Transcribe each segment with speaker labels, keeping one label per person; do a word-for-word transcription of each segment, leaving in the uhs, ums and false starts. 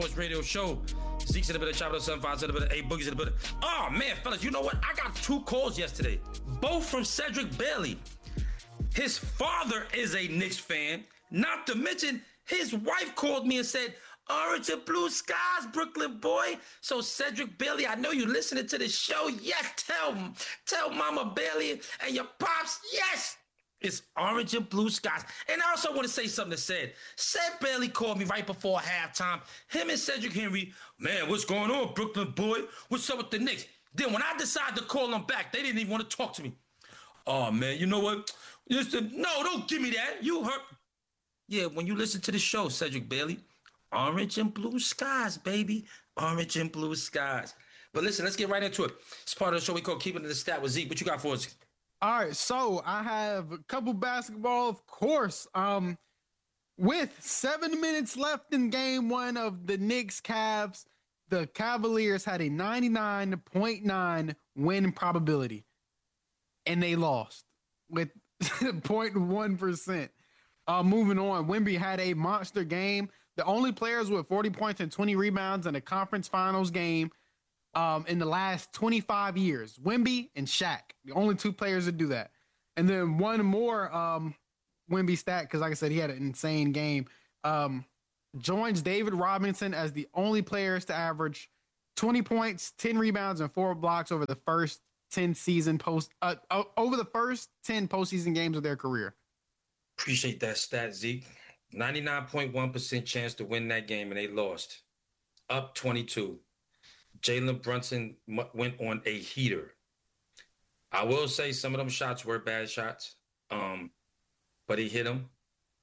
Speaker 1: Sports Radio Show. Zeke's in a bit of Chopper seven five, in a bit of A Boogie's in a bit of. Oh man, fellas, you know what? I got two calls yesterday, both from Cedric Bailey. His father is a Knicks fan. Not to mention, his wife called me and said, "Orange and blue skies, Brooklyn boy." So Cedric Bailey, I know you listening to the show. Yes, tell tell Mama Bailey and your pops, yes. It's orange and blue skies. And I also want to say something to Ced. Ced Bailey called me right before halftime. Him and Cedric Henry, man, what's going on, Brooklyn boy? What's up with the Knicks? Then when I decided to call them back, they didn't even want to talk to me. Oh, man, you know what? Listen, no, don't give me that. You hurt. Yeah, when you listen to the show, Cedric Bailey, orange and blue skies, baby. Orange and blue skies. But listen, let's get right into it. It's part of the show we call Keeping It the Stat with Zeke. What you got for us?
Speaker 2: All right, so I have a couple basketball, of course. Um, with seven minutes left in game one of the Knicks Cavs, the Cavaliers had a ninety-nine point nine win probability, and they lost with zero point one percent. Uh, moving on, Wemby had a monster game. The only players with forty points and twenty rebounds in a conference finals game Um, in the last twenty-five years, Wemby and Shaq, the only two players that do that. And then one more um, Wemby stat, because like I said, he had an insane game, um, joins David Robinson as the only players to average twenty points, ten rebounds, and four blocks over the first ten season post uh, uh, over the first ten postseason games of their career.
Speaker 1: Appreciate that stat, Zeke. ninety-nine point one percent chance to win that game, and they lost. Up twenty-two. Jalen Brunson went on a heater. I will say some of them shots were bad shots, um, but he hit them.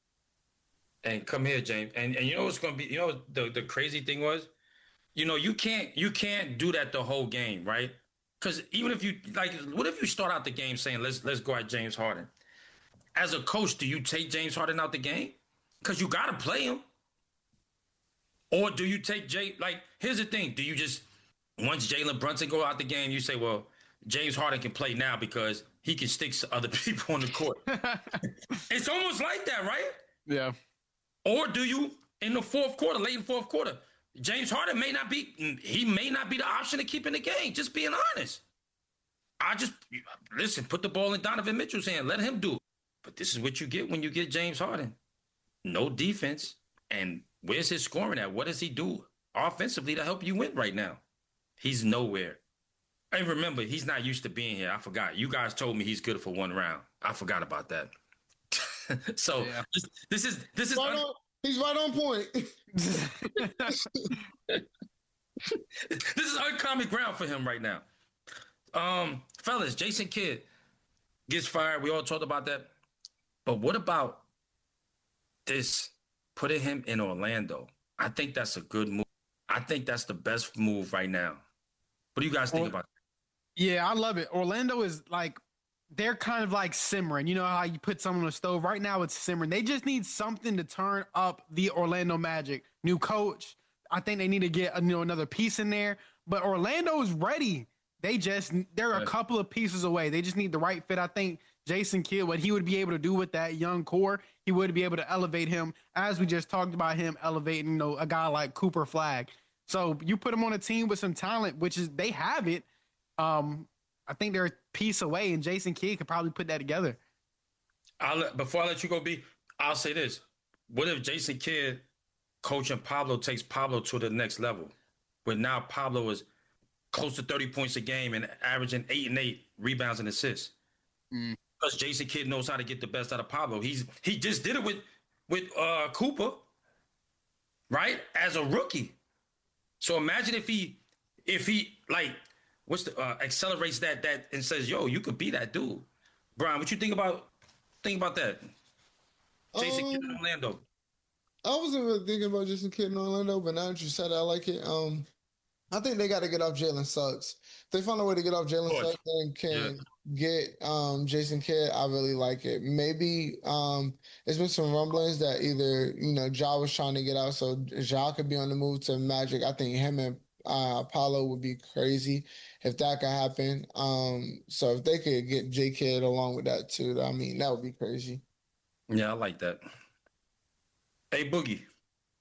Speaker 1: And come here, James. And and you know what's going to be? You know the the crazy thing was, you know you can't you can't do that the whole game, right? Because even if you like, what if you start out the game saying let's let's go at James Harden? As a coach, do you take James Harden out the game? Because you got to play him. Or do you take Jay? Like, here's the thing: do you just once Jalen Brunson go out the game, you say, well, James Harden can play now because he can stick to other people on the court. It's almost like that, right?
Speaker 2: Yeah.
Speaker 1: Or do you, in the fourth quarter, late in fourth quarter, James Harden may not be, he may not be the option to keep in the game, just being honest. I just, listen, put the ball in Donovan Mitchell's hand. Let him do it. But this is what you get when you get James Harden. No defense. And where's his scoring at? What does he do offensively to help you win right now? He's nowhere. And remember, he's not used to being here. I forgot. You guys told me he's good for one round. I forgot about that. so yeah. this, this is this is
Speaker 3: right
Speaker 1: un-
Speaker 3: on, he's right on point.
Speaker 1: This is uncommon ground for him right now. Um, fellas, Jason Kidd gets fired. We all talked about that. But what about this putting him in Orlando? I think that's a good move. I think that's the best move right now. What do you guys think or, about that?
Speaker 2: Yeah, I love it. Orlando is like, they're kind of like simmering. You know how you put something on the stove? Right now it's simmering. They just need something to turn up the Orlando Magic. New coach. I think they need to get you know another piece in there. But Orlando is ready. They just, they're a couple of pieces away. They just need the right fit. I think Jason Kidd, what he would be able to do with that young core, he would be able to elevate him, as we just talked about him elevating, you know, a guy like Cooper Flagg. So you put him on a team with some talent, which is they have it. Um, I think they're a piece away, and Jason Kidd could probably put that together.
Speaker 1: I'll let, before I let you go, B, I'll say this: what if Jason Kidd coaching Pablo takes Pablo to the next level, where now Pablo is close to thirty points a game and averaging eight and eight rebounds and assists? Mm. Because Jason Kidd knows how to get the best out of Pablo. He's he just did it with with uh, Cooper, right? As a rookie. So imagine if he, if he like, what's the uh, accelerates that that and says, "Yo, you could be that dude." Brian, what you think about think about that? Jason um, Kidd in Orlando.
Speaker 3: I wasn't really thinking about Jason Kidd in Orlando, but now that you said it, I like it. Um, I think they got to get off Jalen Suggs. If they find a way to get off Jalen Suggs and can yeah. get um, Jason Kidd, I really like it. Maybe um, there's been some rumblings that either, you know, Ja was trying to get out, so Ja could be on the move to Magic. I think him and uh, Apollo would be crazy if that could happen. Um, so if they could get J Kidd along with that too, I mean, that would be crazy.
Speaker 1: Yeah, I like that. Hey, Boogie.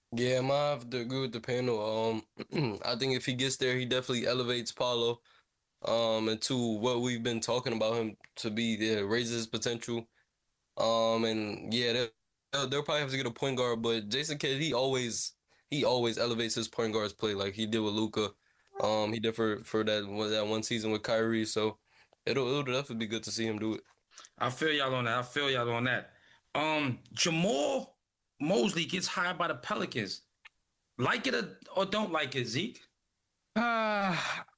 Speaker 4: Yeah, I might have to agree with the panel. Um, I think if he gets there, he definitely elevates Paulo um into what we've been talking about him to be. Yeah, raises his potential. Um, and yeah, they'll, they'll they'll probably have to get a point guard, but Jason Kidd, he always he always elevates his point guard's play like he did with Luca. Um, he did for for that that one season with Kyrie. So it'll it'll definitely be good to see him do it.
Speaker 1: I feel y'all on that. I feel y'all on that. Um, Jamal Mosley gets hired by the Pelicans. Like it or, or don't like it, Zeke?
Speaker 2: Uh,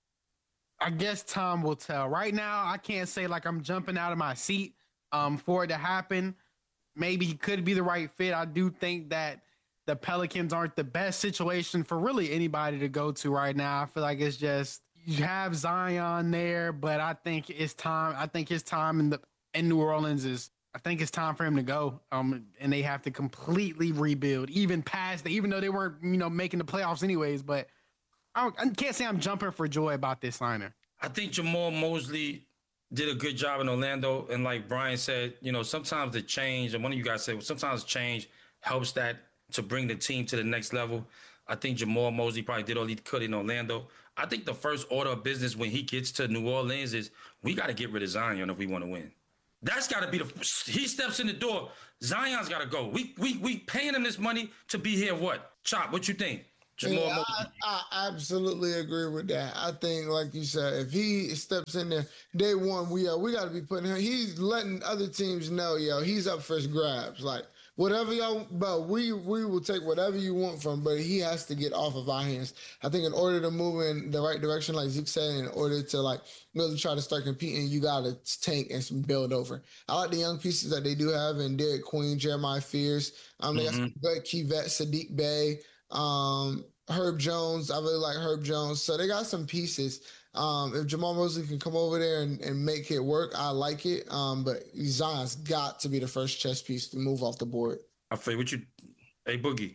Speaker 2: I guess time will tell. Right now, I can't say like I'm jumping out of my seat um, for it to happen. Maybe he could be the right fit. I do think that the Pelicans aren't the best situation for really anybody to go to right now. I feel like it's just you have Zion there, but I think it's time. I think his time in the in New Orleans is. I think it's time for him to go. Um, and they have to completely rebuild, even past the, even though they weren't, you know, making the playoffs anyways. But I, don't, I can't say I'm jumping for joy about this signing.
Speaker 1: I think Jamal Mosley did a good job in Orlando. And like Brian said, you know, sometimes the change, and one of you guys said, well, sometimes change helps that to bring the team to the next level. I think Jamal Mosley probably did all he could in Orlando. I think the first order of business when he gets to New Orleans is we got to get rid of Zion if we want to win. That's got to be the. He steps in the door. Zion's got to go. We we we paying him this money to be here. What? Chop? What you think? Jamal
Speaker 3: Yeah, I,
Speaker 1: Mosley.
Speaker 3: I absolutely agree with that. I think, like you said, if he steps in there day one, we uh, we got to be putting him. He's letting other teams know, yo, he's up for his grabs. Like whatever y'all, but we we will take whatever you want from. But he has to get off of our hands. I think in order to move in the right direction, like Zeke said, in order to like really try to start competing, you got to tank and build over. I like the young pieces that they do have in Derek Queen, Jeremiah Fears. Um, they got
Speaker 1: Mm-hmm.
Speaker 3: some good key vets, Sadiq Bey. Um, Herb Jones, I really like Herb Jones. So they got some pieces. Um, if Jamal Mosley can come over there and, and make it work, I like it. Um, but Zion's got to be the first chess piece to move off the board.
Speaker 1: I feel what you. Hey Boogie.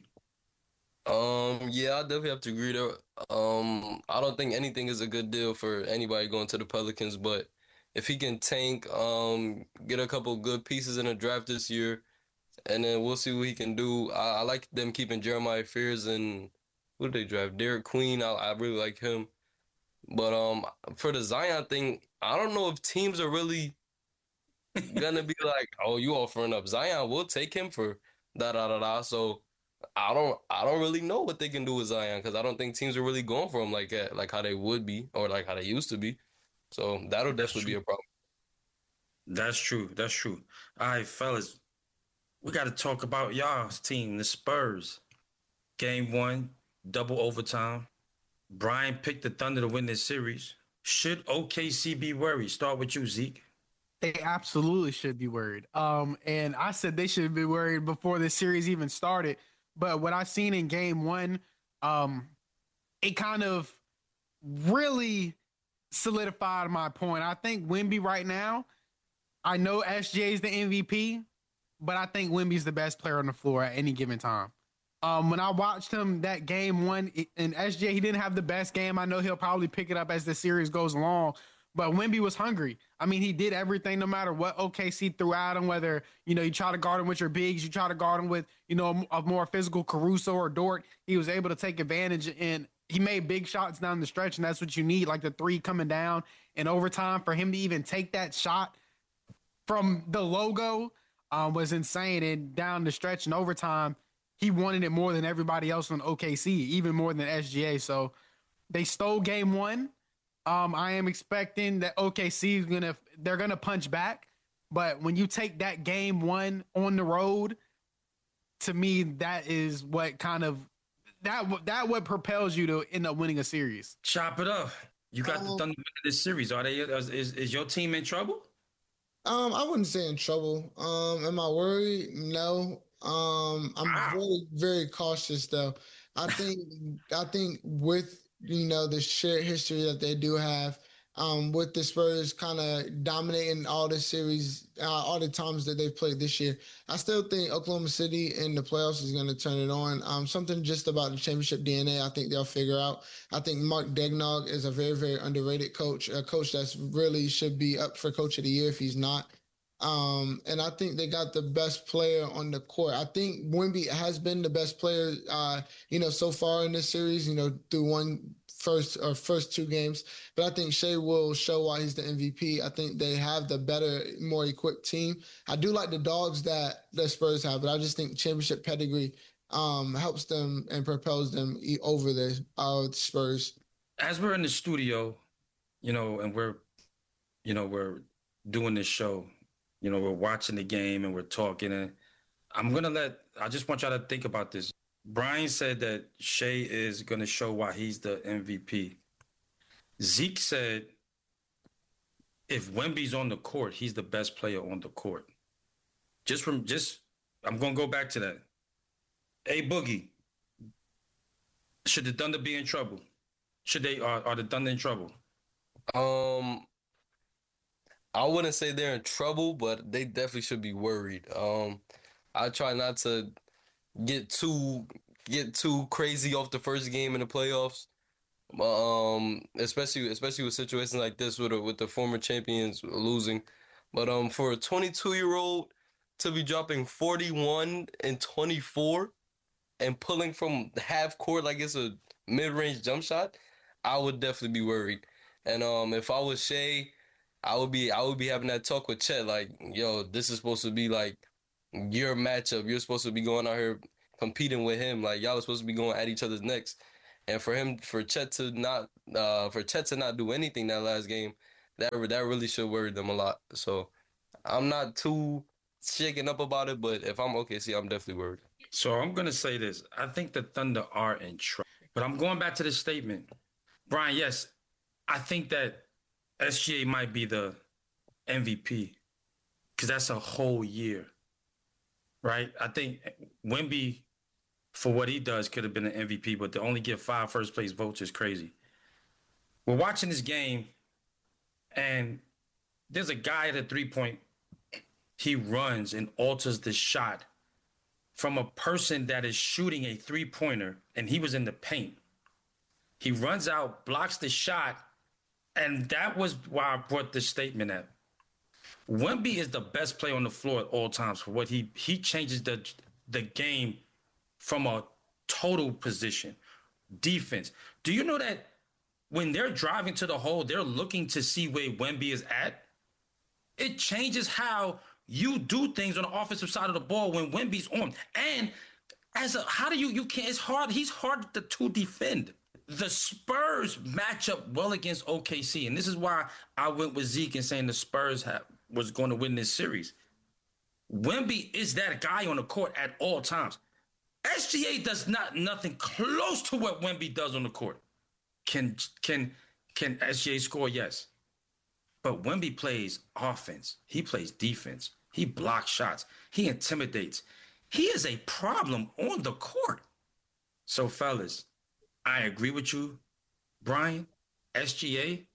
Speaker 4: Um, yeah, I definitely have to agree there. Um, I don't think anything is a good deal for anybody going to the Pelicans, but if he can tank, um, get a couple good pieces in the draft this year, and then we'll see what he can do. I, I like them keeping Jeremiah Fears and who did they draft? Derek Queen. I, I really like him. But um, for the Zion thing, I don't know if teams are really gonna be like, "Oh, you offering up Zion? We'll take him for da da da da." So I don't, I don't really know what they can do with Zion because I don't think teams are really going for him like that, like how they would be or like how they used to be. So that'll
Speaker 1: That's
Speaker 4: definitely be
Speaker 1: true.
Speaker 4: a problem.
Speaker 1: That's true. That's true. All right, fellas. We got to talk about y'all's team, the Spurs. Game one, double overtime. Brian picked the Thunder to win this series. Should O K C be worried? Start with you, Zeke.
Speaker 2: They absolutely should be worried. Um, and I said they should be worried before the series even started. But what I seen in game one, um, it kind of really solidified my point. I think Wemby right now, I know S J is the M V P, but I think Wemby's the best player on the floor at any given time. Um, when I watched him that game one, and S J, he didn't have the best game. I know he'll probably pick it up as the series goes along, but Wemby was hungry. I mean, he did everything no matter what O K C threw at him, whether, you know, you try to guard him with your bigs, you try to guard him with, you know, a, a more physical Caruso or Dort. He was able to take advantage, and he made big shots down the stretch, and that's what you need, like the three coming down in overtime. For him to even take that shot from the logo um, was insane. And down the stretch in overtime, he wanted it more than everybody else on O K C, even more than S G A. So they stole game one. Um, I am expecting that O K C is gonna they're gonna punch back, but when you take that game one on the road, to me that is what kind of that that what propels you to end up winning a series.
Speaker 1: Chop it up. You got the
Speaker 3: Um,
Speaker 1: Thunder winning this series. Are they? Is, is, is your team in trouble?
Speaker 3: um, I wouldn't say in trouble. Um, am I worried? No. Um, I'm
Speaker 1: Wow.
Speaker 3: very, very cautious though. I think, I think with you know the shared history that they do have, um, with the Spurs kind of dominating all the series, uh, all the times that they've played this year, I still think Oklahoma City in the playoffs is going to turn it on. Um, something just about the championship D N A, I think they'll figure out. I think Mark Degnog is a very, very underrated coach, a coach that's really should be up for coach of the year if he's not. Um, and I think they got the best player on the court. I think Wemby has been the best player, uh, you know, so far in this series, you know, through one first or first two games. But I think Shea will show why he's the M V P. I think they have the better, more equipped team. I do like the dogs that the Spurs have, but I just think championship pedigree um, helps them and propels them over the uh, Spurs.
Speaker 1: As we're in the studio, you know, and we're, you know, we're doing this show, you know, we're watching the game and we're talking, and I'm going to let, I just want y'all to think about this. Brian said that Shea is going to show why he's the M V P. Zeke said if Wemby's on the court, he's the best player on the court. Just from, just, I'm going to go back to that. Hey, Boogie, should the Thunder be in trouble? Should they, are, are the Thunder in trouble?
Speaker 4: Um, I wouldn't say they're in trouble, but they definitely should be worried. Um, I try not to get too get too crazy off the first game in the playoffs. Um, especially especially with situations like this with the, with the former champions losing. But um, for a twenty-two year old to be dropping forty-one and twenty-four and pulling from half court like it's a mid range jump shot, I would definitely be worried. And um, if I was Shea, I would be I would be having that talk with Chet, like, yo, this is supposed to be like your matchup. You're supposed to be going out here competing with him. Like, y'all are supposed to be going at each other's necks. And for him, for Chet to not, uh, for Chet to not do anything that last game, that that really should worry them a lot. So I'm not too shaken up about it, but if I'm O K C, I'm definitely worried.
Speaker 1: So I'm gonna say this: I think the Thunder are in trouble, but I'm going back to this statement, Brian. Yes, I think that S G A might be the M V P because that's a whole year, right? I think Wemby, for what he does, could have been an M V P, but to only get five first place votes is crazy. We're watching this game, and there's a guy at a three point. He runs and alters the shot from a person that is shooting a three pointer, and he was in the paint. He runs out, blocks the shot. And that was why I brought this statement up. Wemby is the best player on the floor at all times for what he he changes the the game from a total position, defense. Do you know that when they're driving to the hole, they're looking to see where Wemby is at? It changes how you do things on the offensive side of the ball when Wemby's on. And as a how do you you can't? It's hard. He's hard to, to defend. The Spurs match up well against O K C, and this is why I went with Zeke and saying the Spurs have, was going to win this series. Wemby is that guy on the court at all times. S G A does not nothing close to what Wemby does on the court. Can can can S G A score? Yes, but Wemby plays offense. He plays defense. He blocks shots. He intimidates. He is a problem on the court. So, fellas, I agree with you, Brian. S G A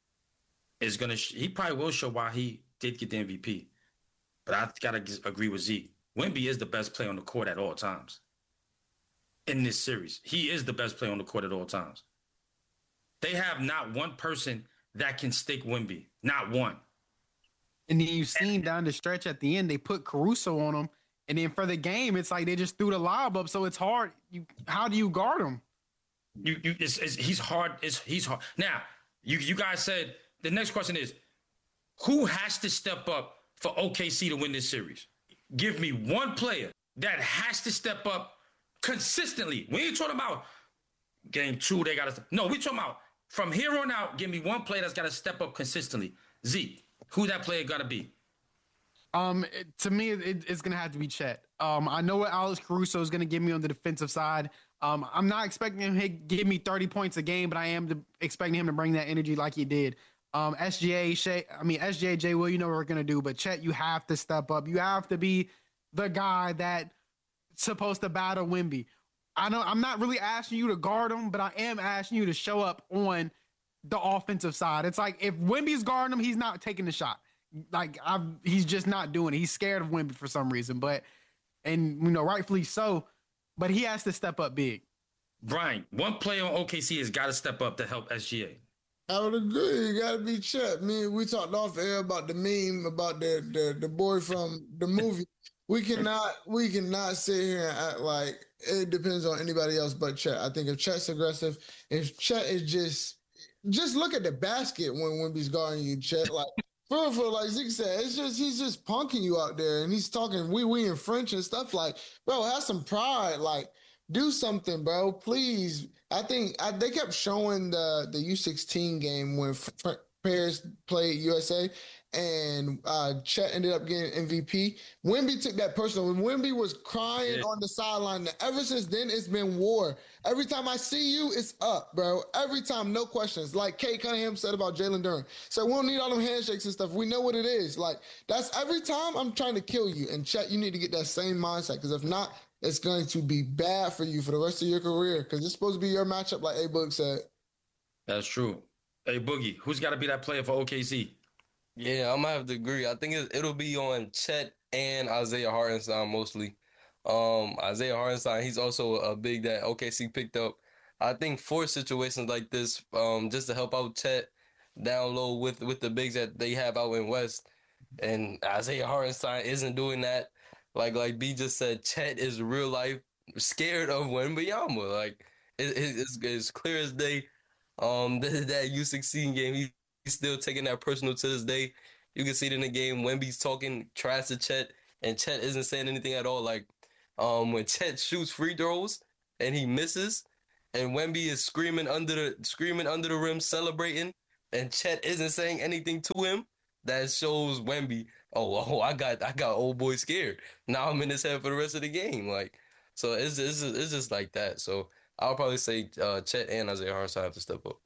Speaker 1: is going to, sh- he probably will show why he did get the M V P. But I got to agree with Zeke. Wemby is the best player on the court at all times in this series. He is the best player on the court at all times. They have not one person that can stick Wemby. Not one.
Speaker 2: And then you've seen down the stretch at the end, they put Caruso on him. And then for the game, it's like they just threw the lob up. So it's hard. You, how do you guard him?
Speaker 1: You, you, it's, it's, he's hard. It's, he's hard. Now, you, you guys said the next question is, who has to step up for O K C to win this series? Give me one player that has to step up consistently. We ain't talking about game two. They got to. No, we talking about from here on out. Give me one player that's got to step up consistently. Zeke, who that player got to be?
Speaker 2: Um, it, to me, it, it's gonna have to be Chet. Um, I know what Alex Caruso is gonna give me on the defensive side. Um, I'm not expecting him to give me thirty points a game, but I am to, expecting him to bring that energy like he did. Um, S G A, Shea, I mean, S G A, Jay Will, you know what we're going to do, but Chet, you have to step up. You have to be the guy that's supposed to battle Wemby. I know I'm not really asking you to guard him, but I am asking you to show up on the offensive side. It's like if Wemby's guarding him, he's not taking the shot. Like I've, he's just not doing it. He's scared of Wemby for some reason, but, and you know, rightfully so, but he has to step up big.
Speaker 1: Brian, one player on O K C has got to step up to help S G A.
Speaker 3: I would agree. You gotta be Chet. Me, we talked off air about the meme about the the, the boy from the movie. We cannot we cannot sit here and act like it depends on anybody else but Chet. I think if Chet's aggressive, if Chet is just just look at the basket when Wemby's guarding you, Chet. Like for for like Zeke said, it's just he's just punking you out there and he's talking wee wee in French and stuff. Like, bro, have some pride. Like, do something, bro. Please. I think I, they kept showing the the U sixteen game when F- Paris played U S A, and uh, Chet ended up getting M V P. Wemby took that personal. When Wemby was crying yeah. on the sideline, ever since then it's been war. Every time I see you, it's up, bro. Every time, no questions. Like Kate Cunningham said about Jalen Duren. So we don't need all them handshakes and stuff. We know what it is. Like that's every time I'm trying to kill you. And Chet, you need to get that same mindset because if not, it's going to be bad for you for the rest of your career because it's supposed to be your matchup, like A Boog said.
Speaker 1: That's true. Hey, Boogie, who's got to be that player for O K C?
Speaker 4: Yeah, I'm going to have to agree. I think it, it'll be on Chet and Isaiah Hartenstein mostly. Um, Isaiah Hartenstein, he's also a big that O K C picked up. I think for situations like this, um, just to help out Chet down low with, with the bigs that they have out in West, and Isaiah Hartenstein isn't doing that. Like like B just said, Chet is real life scared of Wembanyama. Like it, it, it's, it's clear as day. Um, that, that U sixteen game, he, he's still taking that personal to this day. You can see it in the game. Wemby's talking trash to Chet, and Chet isn't saying anything at all. Like um, when Chet shoots free throws and he misses, and Wemby is screaming under the screaming under the rim, celebrating, and Chet isn't saying anything to him. That shows Wemby, oh, oh, I got, I got old boy scared. Now I'm in his head for the rest of the game. Like, so it's, it's, it's just like that. So I'll probably say uh, Chet and Isaiah Hartenstein have to step up.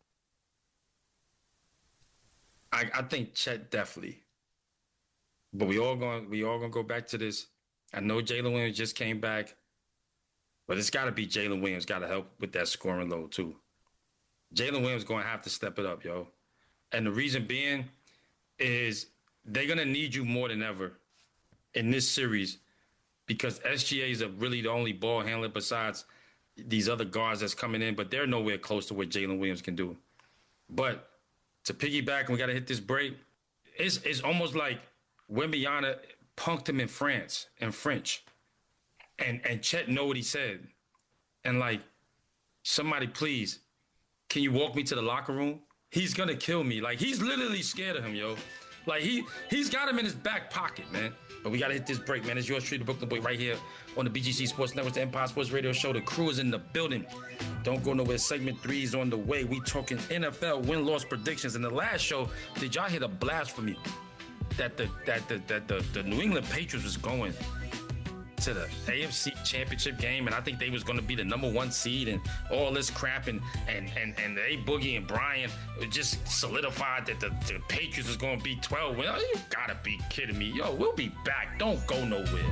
Speaker 1: I, I think Chet definitely. But we all going, we all gonna go back to this. I know Jalen Williams just came back, but it's got to be Jalen Williams got to help with that scoring load too. Jalen Williams going to have to step it up, yo. And the reason being is they're going to need you more than ever in this series because S G A is a really the only ball handler besides these other guards that's coming in, but they're nowhere close to what Jalen Williams can do. But to piggyback, and we got to hit this break, it's, it's almost like Wembanyama punked him in France, in French. And, and Chet know what he said. And like, somebody please, can you walk me to the locker room? He's going to kill me. Like, he's literally scared of him, yo. Like, he, he's got him in his back pocket, man. But we got to hit this break, man. It's yours truly, the Brooklyn Boy, right here on the B G C Sports Network, the Empire Sports Radio Show. The crew is in the building. Don't go nowhere. Segment three is on the way. We talking N F L win-loss predictions. In the last show, did y'all hear the blasphemy that the, that the, that the, the New England Patriots was going to the A F C Championship game, and I think they was going to be the number one seed and all this crap, and and and and A Boogie and Brian just solidified that the, the Patriots was going to be twelve. Well, you gotta be kidding me. Yo, we'll be back. Don't go nowhere.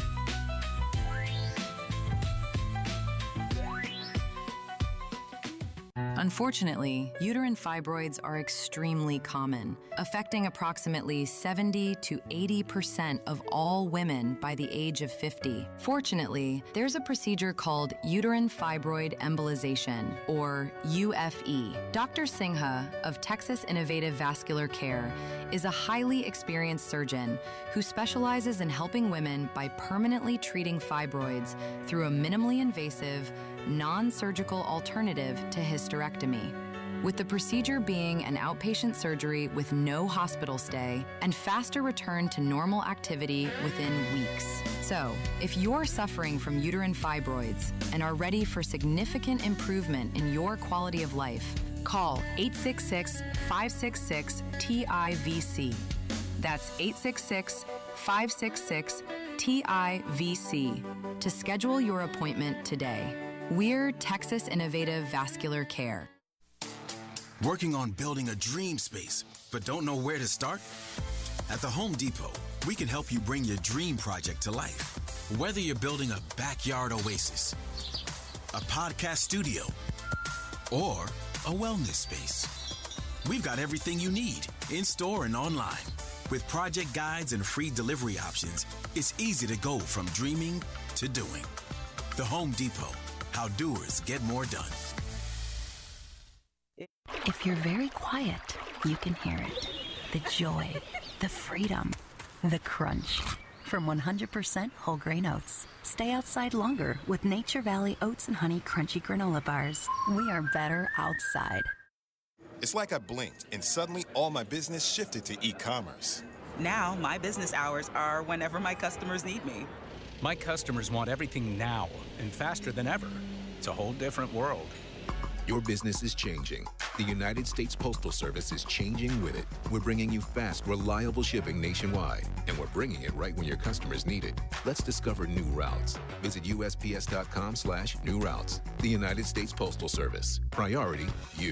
Speaker 5: Unfortunately, uterine fibroids are extremely common, affecting approximately seventy to eighty percent of all women by the age of fifty. Fortunately, there's a procedure called uterine fibroid embolization, or U F E. Doctor Singha of Texas Innovative Vascular Care is a highly experienced surgeon who specializes in helping women by permanently treating fibroids through a minimally invasive, non-surgical alternative to hysterectomy. With the procedure being an outpatient surgery with no hospital stay and faster return to normal activity within weeks. So, if you're suffering from uterine fibroids and are ready for significant improvement in your quality of life, call eight six six, five six six, T I V C. That's eight six six, five six six, T I V C to schedule your appointment today. We're Texas Innovative Vascular Care.
Speaker 6: Working on building a dream space, but don't know where to start? At the Home Depot, we can help you bring your dream project to life. Whether you're building a backyard oasis, a podcast studio, or a wellness space, we've got everything you need in store and online. With project guides and free delivery options, it's easy to go from dreaming to doing. The Home Depot, how doers get more done.
Speaker 7: If you're very quiet, you can hear it. The joy, the freedom, the crunch. From one hundred percent whole grain oats. Stay outside longer with Nature Valley Oats and Honey Crunchy Granola Bars. We are better outside.
Speaker 8: It's like I blinked and suddenly all my business shifted to e-commerce.
Speaker 9: Now my business hours are whenever my customers need me.
Speaker 10: My customers want everything now and faster than ever. It's a whole different world.
Speaker 11: Your business is changing. The United States Postal Service is changing with it. We're bringing you fast, reliable shipping nationwide, and we're bringing it right when your customers need it. Let's discover new routes. Visit U S P S dot com slash new routes. The United States Postal Service. Priority, you.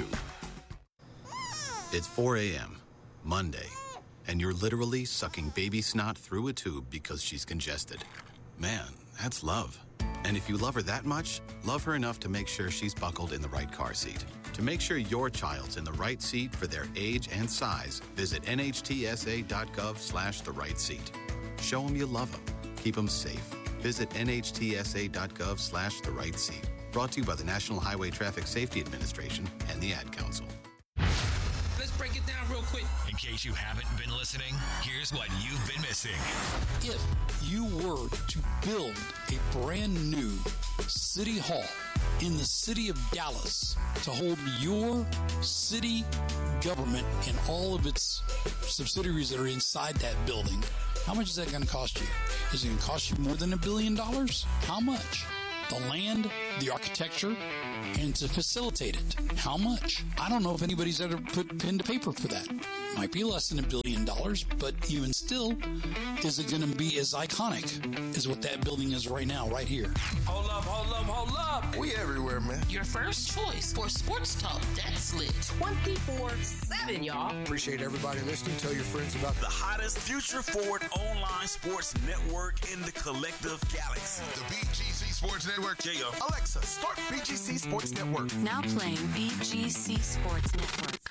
Speaker 12: It's four a.m., Monday, and you're literally sucking baby snot through a tube because she's congested. Man, that's love. And if you love her that much, love her enough to make sure she's buckled in the right car seat. To make sure your child's in the right seat for their age and size, visit N H T S A dot gov slash the right seat. Show them you love them. Keep them safe. Visit N H T S A dot gov slash the right seat. Brought to you by the National Highway Traffic Safety Administration and the Ad Council.
Speaker 1: Let's break it down real quick.
Speaker 13: In case you haven't been listening, here's what you've been missing.
Speaker 14: If you were to build a brand new city hall in the city of Dallas to hold your city government and all of its subsidiaries that are inside that building, how much is that going to cost you? Is it going to cost you more than a billion dollars? How much? The land, the architecture, and to facilitate it. How much? I don't know if anybody's ever put pen to paper for that. Might be less than a billion dollars, but even still, is it going to be as iconic as what that building is right now, right here?
Speaker 15: Hold up, hold up, hold up.
Speaker 16: We everywhere, man.
Speaker 17: Your first choice for sports talk that's lit. twenty-four seven, y'all.
Speaker 16: Appreciate everybody listening. Tell your friends about
Speaker 13: the hottest future-forward online sports network in the collective galaxy.
Speaker 16: The B G C Sports Network.
Speaker 13: Yeah, yo.
Speaker 16: Alexa, start B G C Sports Network.
Speaker 7: Now playing B G C Sports Network.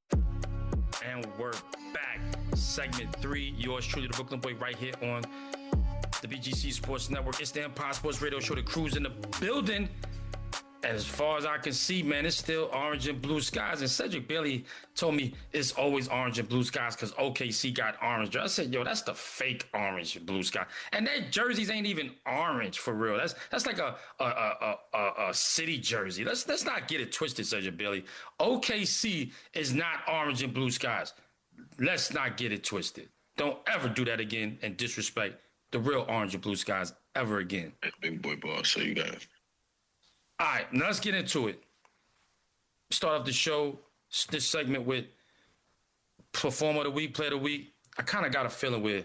Speaker 1: And we're back. Segment three. Yours truly, the Brooklyn Boy, right here on the B G C Sports Network. It's the Empire Sports Radio Show. The crew's in the building. And as far as I can see, man, it's still orange and blue skies. And Cedric Bailey told me it's always orange and blue skies because O K C got orange. I said, yo, that's the fake orange and blue sky. And their jerseys ain't even orange for real. That's that's like a a a, a, a city jersey. Let's let's not get it twisted, Cedric Bailey. O K C is not orange and blue skies. Let's not get it twisted. Don't ever do that again and disrespect the real orange and blue skies ever again.
Speaker 18: That's big boy boss, so you got it.
Speaker 1: All right, now let's get into it. Start off the show, this segment with Performer of the Week, Player of the Week. I kind of got a feeling where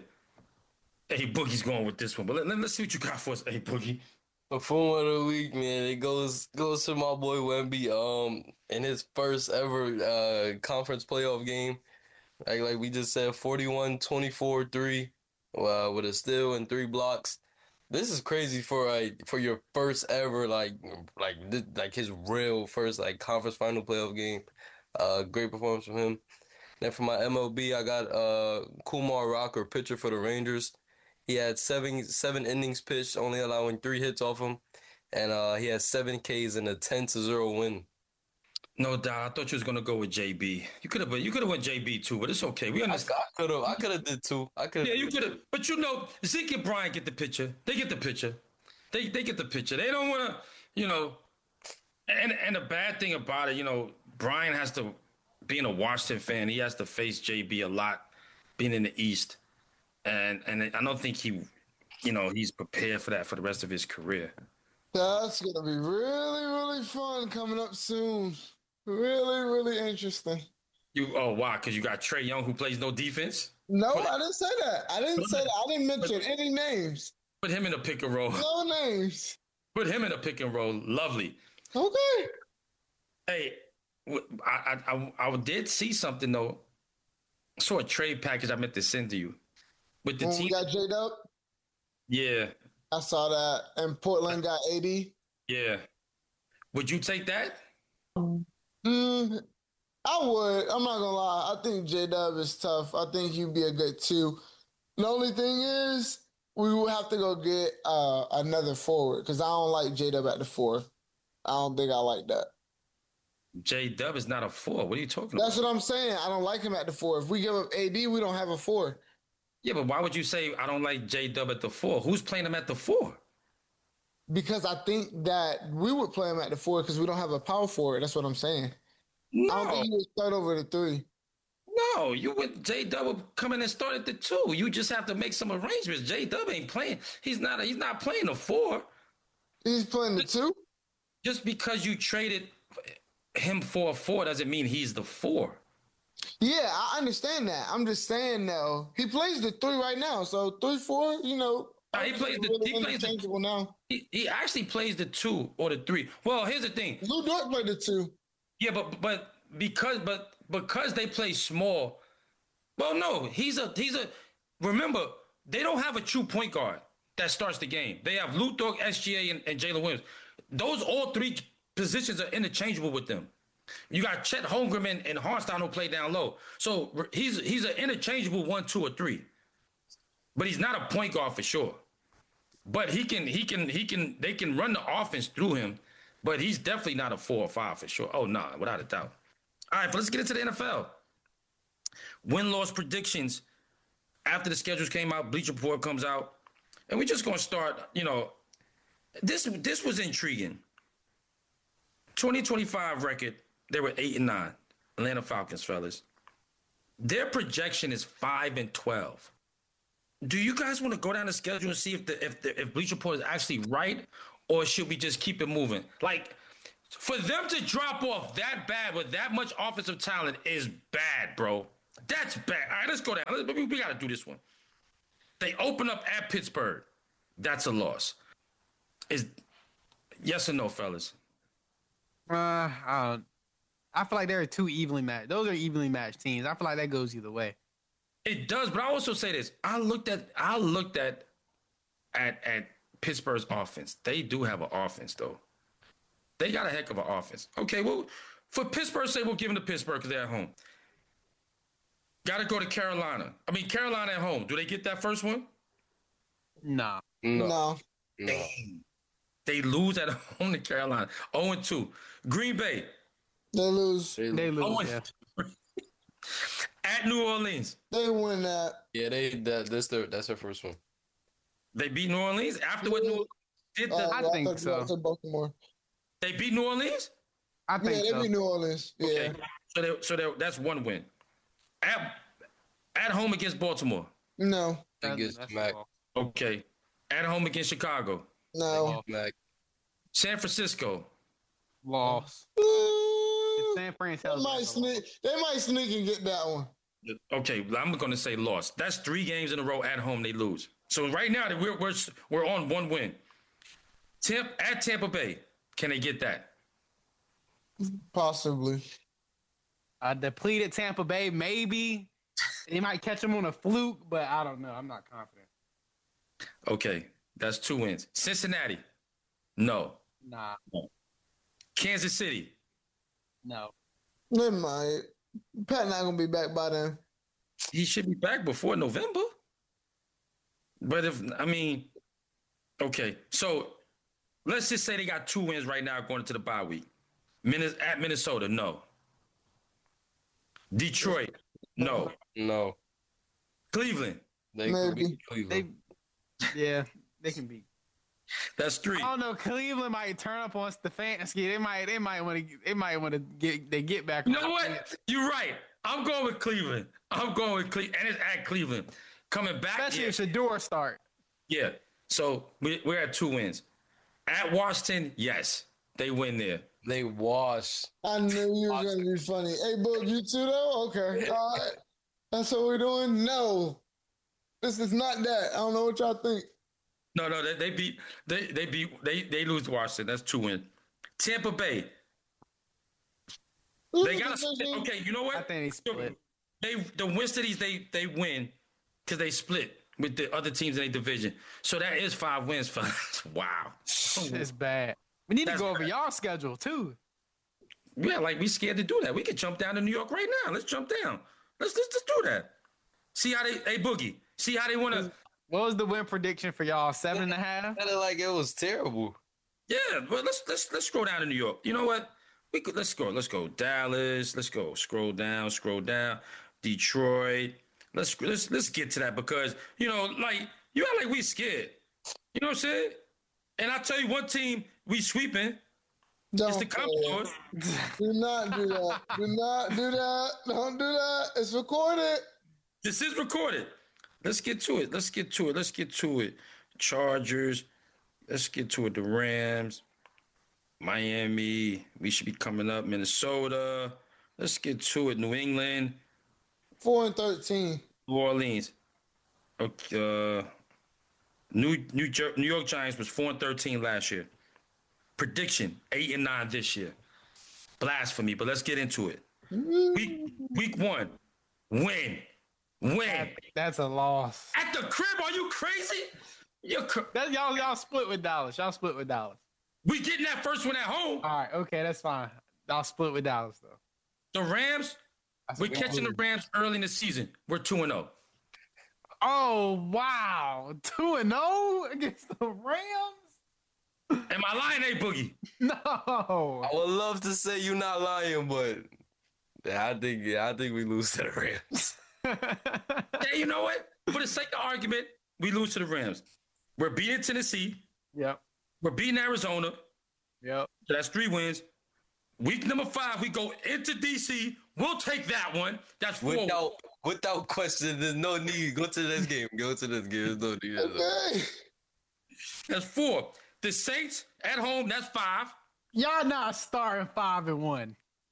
Speaker 1: A Boogie's going with this one, but let, let, let's see what you got for us, A Boogie.
Speaker 4: Performer of the Week, man, it goes goes to my boy Wemby. Um, in his first ever uh conference playoff game, like like we just said, forty-one, twenty-four, three, uh, with a steal and three blocks. This is crazy for like for your first ever like like like his real first like conference final playoff game. Uh, great performance from him. Then for my M L B, I got uh Kumar Rocker, pitcher for the Rangers. He had seven seven innings pitched, only allowing three hits off him, and uh, he had seven Ks in a ten to zero win.
Speaker 1: No doubt. I thought you was gonna go with J B. You could have, you could have went J B too, but it's okay. We understand.
Speaker 4: I could have, I could have did two. I could.
Speaker 1: Yeah, you could have. But you know, Zeke and Brian get the picture. They get the picture. They they get the picture. They don't want to, you know. And and the bad thing about it, you know, Brian has to, being a Washington fan, he has to face J B a lot, being in the East, and and I don't think he, you know, he's prepared for that for the rest of his career.
Speaker 3: That's gonna be really really fun coming up soon. Really, really interesting.
Speaker 1: You oh why? Because you got Trae Young who plays no defense?
Speaker 3: No, I didn't say that. I didn't say that. I didn't mention any names.
Speaker 1: Put him in a pick and roll.
Speaker 3: No names.
Speaker 1: Put him in a pick and roll. Lovely.
Speaker 3: Okay.
Speaker 1: Hey, I I I, I did see something though. I saw a trade package I meant to send to you with the
Speaker 3: when
Speaker 1: team.
Speaker 3: We got J Dub.
Speaker 1: Yeah.
Speaker 3: I saw that, and Portland got A D.
Speaker 1: Yeah. Would you take that?
Speaker 3: Mm, I would. I'm not gonna lie. I think J Dub is tough. I think he'd be a good two. The only thing is, we will have to go get uh, another forward because I don't like J Dub at the four. I don't think I like that.
Speaker 1: J Dub is not a four. What are you talking about?
Speaker 3: That's what I'm saying. I don't like him at the four. If we give up A D, we don't have a four.
Speaker 1: Yeah, but why would you say I don't like J Dub at the four? Who's playing him at the four?
Speaker 3: Because I think that we would play him at the four because we don't have a power forward. That's what I'm saying. No. I don't think he would start over the three.
Speaker 1: No, you would. J Dub would come in and start at the two. You just have to make some arrangements. J Dub ain't playing. He's not. He's not playing the four.
Speaker 3: He's playing the two.
Speaker 1: Just because you traded him for a four doesn't mean he's the four.
Speaker 3: Yeah, I understand that. I'm just saying though, he plays the three right now. So three, four, you know.
Speaker 1: No, he plays the. Really he plays the.
Speaker 3: Now.
Speaker 1: He, he actually plays the two or the three. Well, here's the thing.
Speaker 3: Lou Dort played the two.
Speaker 1: Yeah, but but because but because they play small. Well, no, he's a he's a. Remember, they don't have a true point guard that starts the game. They have Lou Dort, S G A, and, and Jalen Williams. Those all three positions are interchangeable with them. You got Chet Holmgren and, and Hartenstein who play down low. So he's he's an interchangeable one, two, or three. But he's not a point guard for sure. But he can he can he can they can run the offense through him. But he's definitely not a four or five for sure. Oh no, nah, without a doubt. All right, but let's get into the N F L. Win-loss predictions. After the schedules came out, Bleacher Report comes out, and we're just gonna start. You know, this this was intriguing. twenty twenty-five record. They were eight and nine. Atlanta Falcons, fellas. Their projection is five and twelve. Do you guys want to go down the schedule and see if the if the if Bleacher Report is actually right, or should we just keep it moving? Like, for them to drop off that bad with that much offensive talent is bad, bro. That's bad. All right, let's go down. Let's, we, we got to do this one. They open up at Pittsburgh. That's a loss. Is yes or no, fellas?
Speaker 2: Uh, I don't. I feel like they're two evenly matched. Those are evenly matched teams. I feel like that goes either way.
Speaker 1: It does, but I also say this. I looked at I looked at at at Pittsburgh's offense. They do have an offense, though. They got a heck of an offense. Okay, well, for Pittsburgh, say we'll give them to Pittsburgh because they're at home. Got to go to Carolina. I mean, Carolina at home. Do they get that first one?
Speaker 2: Nah.
Speaker 3: No. No.
Speaker 1: no. They lose at home to Carolina. oh and two. Green Bay.
Speaker 3: They lose.
Speaker 2: They, they lose,
Speaker 1: oh,
Speaker 2: yeah.
Speaker 1: At New Orleans.
Speaker 3: They win that.
Speaker 4: Yeah, they that that's their that's their first one.
Speaker 1: They beat New Orleans after what New Orleans did. The,
Speaker 2: uh, I think so.
Speaker 3: Baltimore.
Speaker 1: They beat New Orleans?
Speaker 2: I think
Speaker 3: yeah,
Speaker 2: so.
Speaker 3: they beat New Orleans. Yeah.
Speaker 1: Okay. So they, so they, that's one win. At at home against Baltimore.
Speaker 3: No.
Speaker 4: Against Mac.
Speaker 1: Okay. At home against Chicago.
Speaker 3: No.
Speaker 4: Mac.
Speaker 1: San Francisco.
Speaker 2: Loss. San Francisco.
Speaker 3: They might sneak. They might sneak and get that one.
Speaker 1: Okay, I'm going to say loss. That's three games in a row at home they lose. So right now we're we're we're on one win. Temp at Tampa Bay. Can they get that?
Speaker 3: Possibly.
Speaker 2: A depleted Tampa Bay, maybe. They might catch them on a fluke, but I don't know. I'm not confident.
Speaker 1: Okay, that's two wins. Cincinnati. No.
Speaker 2: Nah.
Speaker 1: No. Kansas City.
Speaker 2: No.
Speaker 3: They might. Pat not gonna be back by then.
Speaker 1: He should be back before November. But if I mean, okay, so let's just say they got two wins right now going into the bye week. Min- at Minnesota, no. Detroit, no.
Speaker 4: No.
Speaker 1: Cleveland.
Speaker 4: They
Speaker 3: Maybe.
Speaker 4: Cleveland.
Speaker 2: They, yeah, they can beat.
Speaker 1: That's three.
Speaker 2: I don't know. Cleveland might turn up on Stefanski. They might. They might want to. They might want to get. They get back.
Speaker 1: You know what? You're right. I'm going with Cleveland. I'm going with Cleveland, and it's at Cleveland. Coming back,
Speaker 2: especially
Speaker 1: yeah.
Speaker 2: if Shador start.
Speaker 1: Yeah. So we, we're at two wins. At Washington, yes, they win there.
Speaker 4: They wash.
Speaker 3: I knew you were gonna be funny. Hey, Book, you too though? Okay. All right. That's what we're doing? No. This is not that. I don't know what y'all think.
Speaker 1: No, no, they, they beat they they beat they they lose to Washington. That's two wins. Tampa Bay. They got to okay. You know what?
Speaker 2: I think they split.
Speaker 1: They the win cities they they win because they split with the other teams in their division. So that is five wins for us. Wow,
Speaker 2: it's bad. We need
Speaker 1: That's
Speaker 2: to go over
Speaker 1: bad.
Speaker 2: y'all schedule too.
Speaker 1: Yeah, like we scared to do that. We could jump down to New York right now. Let's jump down. Let's let's just do that. See how they hey Boogie. See how they want to.
Speaker 2: What was the win prediction for y'all? Seven and a half?
Speaker 4: Like it was terrible.
Speaker 1: Yeah, well let's let's let's scroll down to New York. You know what? We could, let's go. Let's go. Dallas. Let's go. Scroll down. Scroll down. Detroit. Let's let's let's get to that because you know, like you act like we scared. You know what I'm saying? And I tell you, one team we sweeping.
Speaker 3: Don't
Speaker 1: it's the Commodores.
Speaker 3: Do not do that. Do not do that. Don't do that. It's recorded.
Speaker 1: This is recorded. Let's get to it. Let's get to it. Let's get to it. Chargers. Let's get to it. The Rams. Miami. We should be coming up. Minnesota. Let's get to it. New England.
Speaker 3: Four and thirteen.
Speaker 1: New Orleans. Okay. Uh, New New, Jer- New York Giants was four and thirteen last year. Prediction eight and nine this year. Blasphemy, but let's get into it. Week week one, win, win.
Speaker 2: That, that's a loss.
Speaker 1: At the crib, are you crazy? You're cr-
Speaker 2: that, y'all y'all split with Dallas. Y'all split with Dallas.
Speaker 1: We getting that first one at home.
Speaker 2: All right, okay, that's fine. Y'all split with Dallas though.
Speaker 1: The Rams, that's we're catching the Rams early in the season. We're two and zero.
Speaker 2: Oh wow, two and zero against the Rams.
Speaker 1: Am I lying, A Boogie?
Speaker 2: No.
Speaker 4: I would love to say you're not lying, but I think yeah, I think we lose to the Rams.
Speaker 1: Yeah, you know what? For the sake of argument, we lose to the Rams. We're beating Tennessee.
Speaker 2: Yep.
Speaker 1: We're beating Arizona.
Speaker 2: Yep.
Speaker 1: So that's three wins. Week number five, we go into D C. We'll take that one. That's four.
Speaker 4: Without without question, there's no need. Go to this game. Go to this game. There's no need.
Speaker 3: Okay.
Speaker 1: That's four. The Saints at home, that's five.
Speaker 2: Y'all not starting five and one.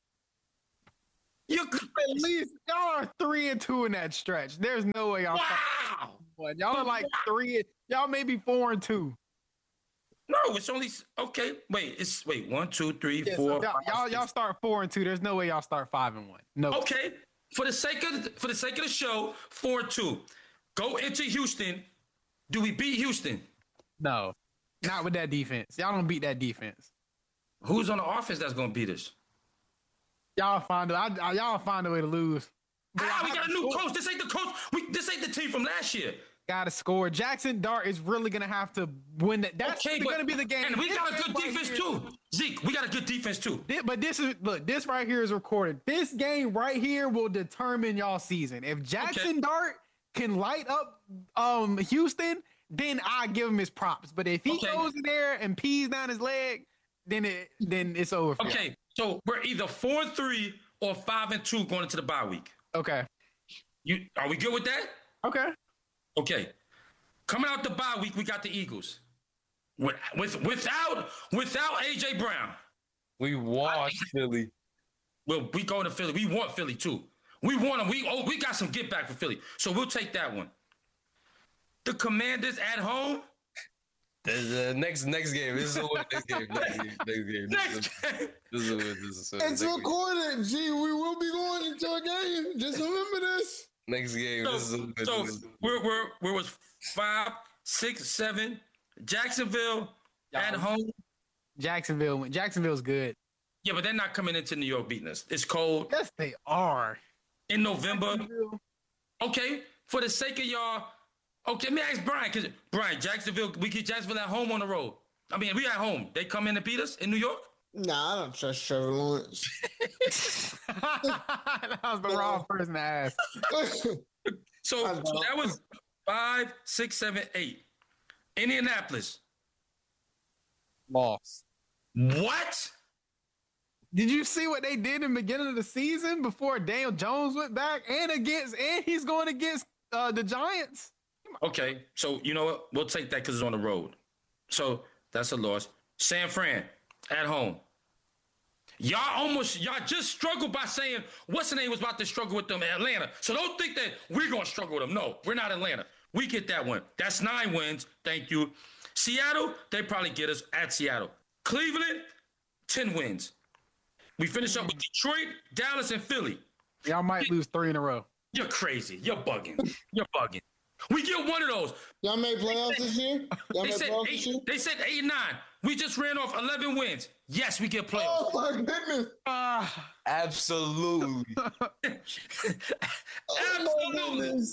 Speaker 1: You
Speaker 2: at least y'all are three and two in that stretch. There's no way y'all.
Speaker 1: Wow.
Speaker 2: One. Y'all are like three. Y'all maybe four and two.
Speaker 1: No, it's only okay. Wait, it's wait one, two, three,
Speaker 2: yeah,
Speaker 1: four.
Speaker 2: So y'all,
Speaker 1: five,
Speaker 2: y'all y'all start four and two. There's no way y'all start five and one. No.
Speaker 1: Okay, for the sake of for the sake of the show, four and two. Go into Houston. Do we beat Houston?
Speaker 2: No. Not with that defense. Y'all don't beat that defense.
Speaker 1: Who's on the offense that's gonna beat us?
Speaker 2: Y'all find a, I, I, y'all find a way to lose.
Speaker 1: Ah, we got a new coach. This ain't the coach. We, this ain't the team from last year.
Speaker 2: Got to score. Jackson Dart is really gonna have to win that. That's
Speaker 1: okay,
Speaker 2: going to be the game.
Speaker 1: And we
Speaker 2: this
Speaker 1: got a good
Speaker 2: right
Speaker 1: defense
Speaker 2: here,
Speaker 1: too. Zeke, we got a good defense too.
Speaker 2: This, but this is look. This right here is recorded. This game right here will determine y'all season. If Jackson okay. Dart can light up um Houston, then I give him his props. But if he okay. goes in there and pees down his leg, then it then it's over. For
Speaker 1: okay,
Speaker 2: y'all.
Speaker 1: So we're either four and three or five and two going into the bye week.
Speaker 2: Okay,
Speaker 1: you are we good with that?
Speaker 2: Okay,
Speaker 1: okay. Coming out the bye week, we got the Eagles. With, with without without A J Brown,
Speaker 4: we want Philly.
Speaker 1: Well, we going to Philly. We want Philly too. We want them. We oh, we got some get back for Philly, so we'll take that one. The Commanders at home.
Speaker 4: The next next game. This is a win. Next game. Next game. Next game.
Speaker 1: Next game.
Speaker 4: This is a win. This is a win.
Speaker 3: It's recorded. G, we will be going into a game. Just remember this.
Speaker 4: Next game.
Speaker 1: So,
Speaker 4: this is a win.
Speaker 1: So
Speaker 4: this is a
Speaker 1: we're we're we're was five, six, seven. Jacksonville Y'all, at home.
Speaker 2: Jacksonville. Jacksonville's good.
Speaker 1: Yeah, but they're not coming into New York beating us. It's cold.
Speaker 2: Yes, they are.
Speaker 1: In November. Okay, for the sake of y'all. Okay, let me ask Brian, because Brian, Jacksonville, we get Jacksonville at home on the road. I mean, we at home. They come in and beat us in New York?
Speaker 3: Nah, I don't trust Trevor Lawrence.
Speaker 2: That was the no. wrong person to ask.
Speaker 1: so, so that was five, six, seven, eight. Indianapolis.
Speaker 2: Loss.
Speaker 1: What?
Speaker 2: Did you see what they did in the beginning of the season before Daniel Jones went back and against, and he's going against uh, the Giants?
Speaker 1: Okay, so you know what? We'll take that because it's on the road. So that's a loss. San Fran at home. Y'all almost, y'all just struggled by saying what's the name was about to struggle with them in Atlanta. So don't think that we're going to struggle with them. No, we're not Atlanta. We get that one. That's nine wins. Thank you. Seattle, they probably get us at Seattle. Cleveland, ten wins. We finish up with Detroit, Dallas, and Philly.
Speaker 2: Y'all might lose three in a row.
Speaker 1: You're crazy. You're bugging. You're bugging. We get one of those.
Speaker 3: Y'all made playoffs this year? Y'all
Speaker 1: they,
Speaker 3: made
Speaker 1: said
Speaker 3: playoffs
Speaker 1: eight,
Speaker 3: this year?
Speaker 1: They said eight and nine. We just ran off eleven wins. Yes, we get playoffs.
Speaker 3: Oh, my goodness.
Speaker 2: Uh,
Speaker 4: Absolutely.
Speaker 1: Absolutely.
Speaker 3: Oh,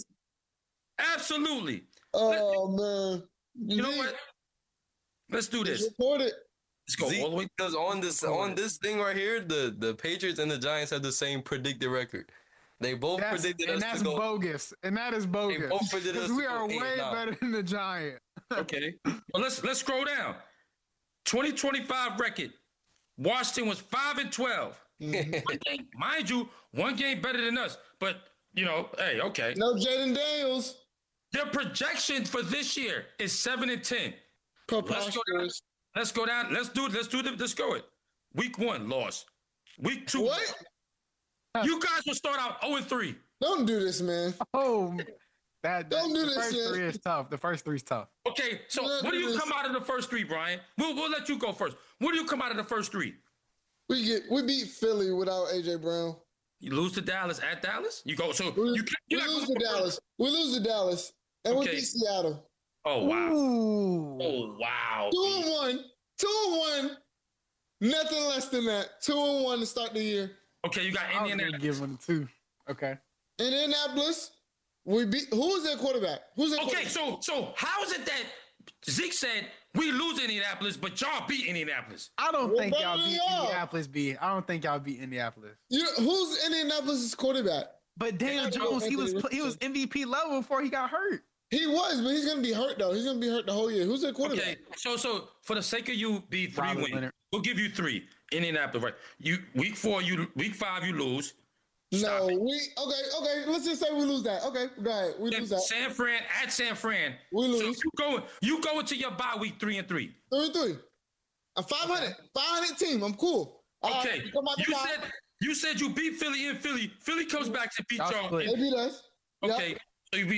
Speaker 1: Absolutely.
Speaker 3: oh man.
Speaker 1: You know what? Let's do this.
Speaker 3: Report it.
Speaker 1: Let's go
Speaker 4: Zeke,
Speaker 1: all the way.
Speaker 4: because on this on this thing right here, the, the Patriots and the Giants have the same predicted record. They both
Speaker 2: That's,
Speaker 4: predicted
Speaker 2: and
Speaker 4: us
Speaker 2: that's
Speaker 4: to go.
Speaker 2: bogus. And that is bogus.
Speaker 4: both predicted us
Speaker 2: Because we
Speaker 4: to go
Speaker 2: are
Speaker 4: eight
Speaker 2: way
Speaker 4: and nine.
Speaker 2: better than the Giants.
Speaker 1: Okay. Well, let's let's scroll down. twenty twenty-five record. Washington was five and twelve.
Speaker 3: Mhm.
Speaker 1: One game, mind you, one game better than us. But you know, hey, okay.
Speaker 3: No Jaden Daniels.
Speaker 1: Their projection for this year is seven and ten. Let's go down.
Speaker 3: Preposterous.
Speaker 1: Let's go down. Let's do it. Let's do it. Let's go it. Week one, loss. Week two.
Speaker 3: What?
Speaker 1: You guys will start out zero and three.
Speaker 3: Don't do this, man.
Speaker 2: Oh, that,
Speaker 3: Don't
Speaker 2: that
Speaker 3: do
Speaker 2: the
Speaker 3: this,
Speaker 2: first
Speaker 3: man.
Speaker 2: three is tough. The first three is tough.
Speaker 1: Okay, so
Speaker 3: Don't
Speaker 1: what do
Speaker 3: do
Speaker 1: you
Speaker 3: this.
Speaker 1: come out of the first three, Brian? We'll we'll let you go first. What do you come out of the first three?
Speaker 3: We get we beat Philly without A J Brown.
Speaker 1: You lose to Dallas at Dallas. You go. So
Speaker 3: We,
Speaker 1: you can't.
Speaker 3: we
Speaker 1: You're not
Speaker 3: lose
Speaker 1: going
Speaker 3: to Dallas. We lose to Dallas, and
Speaker 1: Okay.
Speaker 3: we beat Seattle.
Speaker 1: Oh wow.
Speaker 2: Ooh.
Speaker 1: Oh wow.
Speaker 3: Two and one. Two and one. Nothing less than that. Two and one to start the year.
Speaker 1: Okay, you got
Speaker 2: I was gonna
Speaker 1: Indianapolis.
Speaker 2: give them two. Okay.
Speaker 3: Indianapolis. We beat. Who is their quarterback? Who's their
Speaker 1: Okay,
Speaker 3: quarterback?
Speaker 1: so so how is it that Zeke said we lose Indianapolis, but y'all beat Indianapolis?
Speaker 2: I don't
Speaker 3: We're
Speaker 2: think
Speaker 3: better
Speaker 2: y'all
Speaker 3: than
Speaker 2: beat
Speaker 3: y'all.
Speaker 2: Indianapolis B. I don't think y'all beat Indianapolis.
Speaker 3: You, who's Indianapolis' quarterback?
Speaker 2: But Daniel
Speaker 3: Yeah,
Speaker 2: Jones, he was
Speaker 3: Anthony
Speaker 2: he was M V P level before he got hurt.
Speaker 3: He was, but he's gonna be hurt though. He's gonna be hurt the whole year. Who's their quarterback?
Speaker 1: Okay, so so for the sake of you, be three
Speaker 2: Robert
Speaker 1: wins.
Speaker 2: Leonard.
Speaker 1: We'll give you three. Indianapolis, right? You week four, you week five, you lose. Stop
Speaker 3: No,
Speaker 1: it.
Speaker 3: we okay. Okay, let's just say we lose that. Okay, go ahead. We
Speaker 1: Then
Speaker 3: lose that.
Speaker 1: San Fran at San Fran.
Speaker 3: We
Speaker 1: So
Speaker 3: lose.
Speaker 1: you go you go into your bye week three and three.
Speaker 3: Three and three. A five hundred, five hundred team. I'm cool. All right,
Speaker 1: Okay.
Speaker 3: come out the
Speaker 1: You
Speaker 3: bye.
Speaker 1: said you said you beat Philly in Philly. Philly comes back to beat
Speaker 2: Y'all
Speaker 1: y'all.
Speaker 2: split.
Speaker 3: They beat us. Yep.
Speaker 1: Okay. So you beat